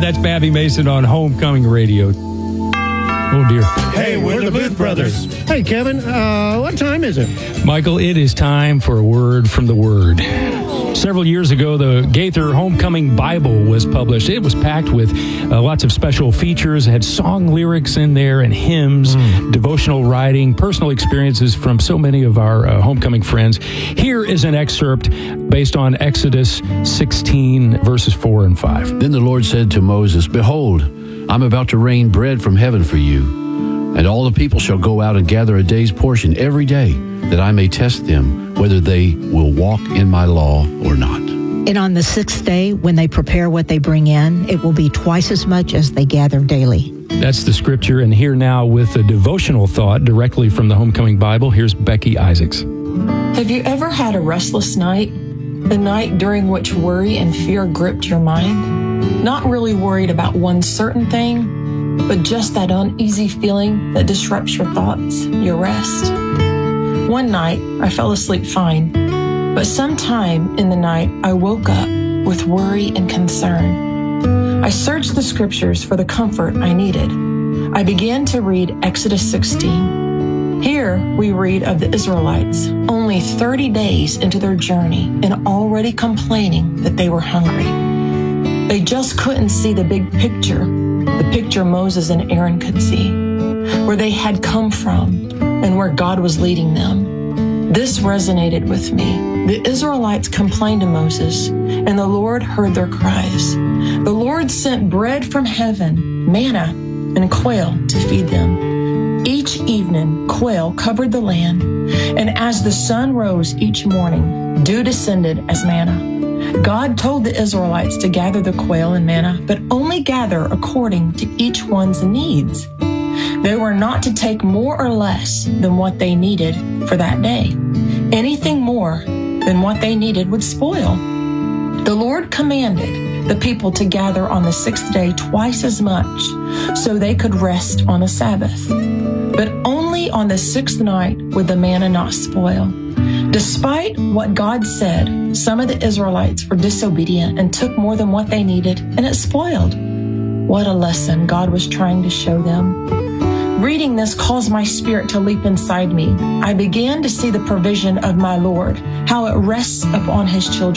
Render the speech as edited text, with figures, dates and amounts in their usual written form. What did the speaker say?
That's Babby Mason on Homecoming Radio. Oh, dear. Hey, we're the Booth Brothers. Hey, Kevin, what time is it? Michael, it is time for a word from the Word. Several years ago, the Gaither Homecoming Bible was published. It was packed with lots of special features. It had song lyrics in there and hymns, devotional writing, personal experiences from so many of our homecoming friends. Here is an excerpt based on Exodus 16, verses 4 and 5. Then the Lord said to Moses, Behold, I'm about to rain bread from heaven for you, and all the people shall go out and gather a day's portion every day, that I may test them whether they will walk in my law or not. And on the sixth day, when they prepare what they bring in, it will be twice as much as they gather daily. That's the scripture, and here now with a devotional thought directly from the Homecoming Bible, here's Becky Isaacs. Have you ever had a restless night? The night during which worry and fear gripped your mind? Not really worried about one certain thing, but just that uneasy feeling that disrupts your thoughts, your rest. One night, I fell asleep fine, but sometime in the night, I woke up with worry and concern. I searched the scriptures for the comfort I needed. I began to read Exodus 16. Here, we read of the Israelites only 30 days into their journey and already complaining that they were hungry. They just couldn't see the big picture, the picture Moses and Aaron could see, where they had come from and where God was leading them. This resonated with me. The Israelites complained to Moses, and the Lord heard their cries. The Lord sent bread from heaven, manna, and quail to feed them. Each evening, quail covered the land, and as the sun rose each morning, dew descended as manna. God told the Israelites to gather the quail and manna, but only gather according to each one's needs. They were not to take more or less than what they needed for that day. Anything more than what they needed would spoil. The Lord commanded the people to gather on the sixth day twice as much so they could rest on the Sabbath. But only on the sixth night would the manna not spoil. Despite what God said, some of the Israelites were disobedient and took more than what they needed, and it spoiled. What a lesson God was trying to show them. Reading this caused my spirit to leap inside me. I began to see the provision of my Lord, how it rests upon his children.